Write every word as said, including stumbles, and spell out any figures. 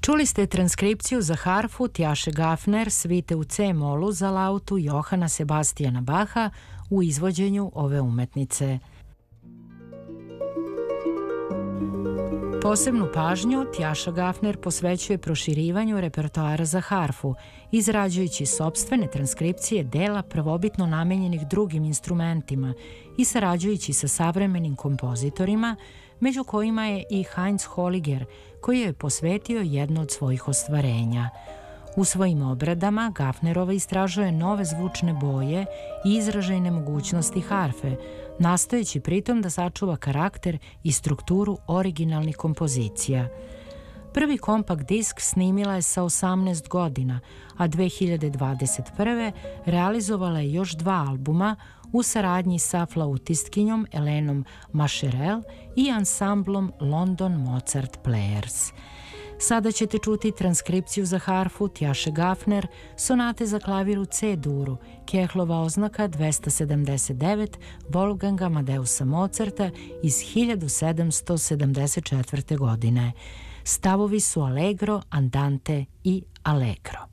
Čuli ste transkripciju za harfu Tjaše Gafner svite u C-molu za lautu Johana Sebastijana Baha u izvođenju ove umetnice. Posebnu pažnju Tjaša Gafner posvećuje proširivanju repertoara za harfu, izrađujući sopstvene transkripcije dela prvobitno namenjenih drugim instrumentima i sarađujući sa savremenim kompozitorima, među kojima je i Heinz Holliger, koji je posvetio jedno od svojih ostvarenja. U svojim obradama Gafnerova istražuje nove zvučne boje i izražajne mogućnosti harfe, nastojeći pritom da sačuva karakter i strukturu originalnih kompozicija. Prvi kompakt disk snimila je sa osamnaest godina, a dve hiljade dvadeset prve. realizovala je još dva albuma u saradnji sa flautistkinjom Elenom Mascherel i ansamblom London Mozart Players. Sada ćete čuti transkripciju za harfu Tjaše Gafner, sonate za klavir u C-duru, Kehlova oznaka dvesta sedamdeset devet Wolfganga Amadeusa Mozarta iz hiljadu sedamsto sedamdeset četvrte. godine. Stavovi su allegro, andante i allegro.